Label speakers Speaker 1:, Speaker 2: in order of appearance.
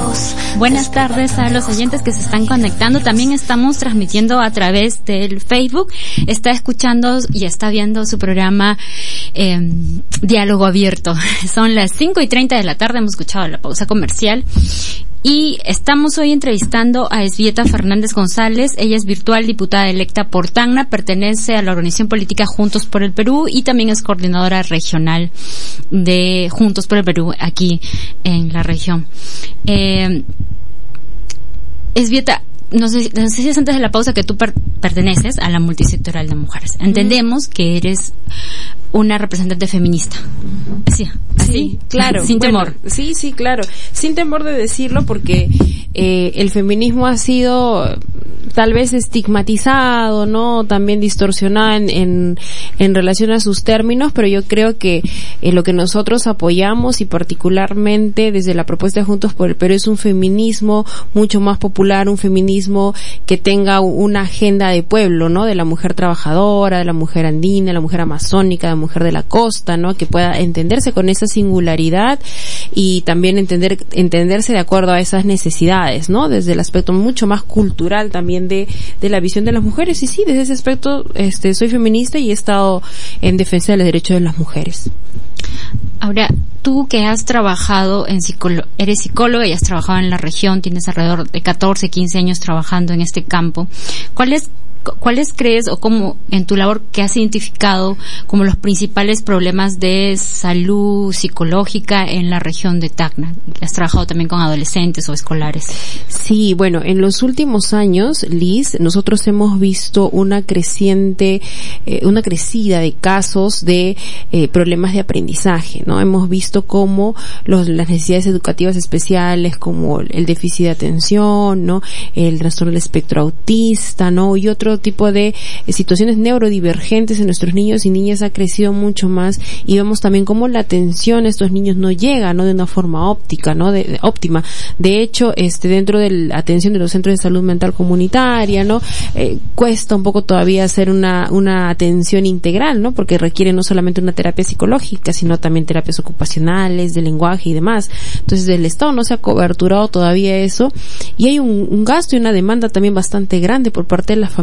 Speaker 1: Buenas tardes a los oyentes que se están conectando. También estamos transmitiendo a través del Facebook. Está escuchando y está viendo su programa Diálogo Abierto. Son las 5:30 de la tarde. Hemos escuchado la pausa comercial. Y estamos hoy entrevistando a Esbieta Fernández González. Ella es virtual diputada electa por Tacna, pertenece a la organización política Juntos por el Perú y también es coordinadora regional de Juntos por el Perú aquí en la región. Esbieta, no sé si es antes de la pausa que tú perteneces a la multisectorial de mujeres. Entendemos que eres una representante feminista. ¿Así?
Speaker 2: Sí, claro.
Speaker 1: Sin temor.
Speaker 2: Sí, claro. Sin temor de decirlo porque el feminismo ha sido tal vez estigmatizado, ¿no? También distorsionado en relación a sus términos, pero yo creo que lo que nosotros apoyamos y particularmente desde la propuesta de Juntos por el Perú es un feminismo mucho más popular, un feminismo que tenga una agenda de pueblo, ¿no? De la mujer trabajadora, de la mujer andina, de la mujer amazónica, de la mujer de la costa, ¿no? Que pueda entenderse con esa singularidad y también entenderse de acuerdo a esas necesidades, ¿no? Desde el aspecto mucho más cultural también de la visión de las mujeres. Y sí, desde ese aspecto soy feminista y he estado en defensa de los derechos de las mujeres.
Speaker 1: Ahora, tú que has trabajado eres psicóloga y has trabajado en la región, tienes alrededor de 14, 15 años trabajando en este campo. ¿Cuáles crees o cómo en tu labor que has identificado como los principales problemas de salud psicológica en la región de Tacna? ¿Has trabajado también con adolescentes o escolares?
Speaker 2: Sí, bueno, en los últimos años, Liz, nosotros hemos visto una crecida de casos de problemas de aprendizaje, ¿no? Hemos visto cómo las necesidades educativas especiales, como el déficit de atención, ¿no? El trastorno del espectro autista, ¿no? Y otro tipo de situaciones neurodivergentes en nuestros niños y niñas ha crecido mucho más, y vemos también cómo la atención a estos niños no llega, ¿no? De una forma óptima, ¿no? Óptima. De hecho, dentro de la atención de los centros de salud mental comunitaria, ¿no? Cuesta un poco todavía hacer una atención integral, ¿no? Porque requiere no solamente una terapia psicológica, sino también terapias ocupacionales, de lenguaje y demás. Entonces, el Estado no se ha coberturado todavía eso, y hay un gasto y una demanda también bastante grande por parte de las familias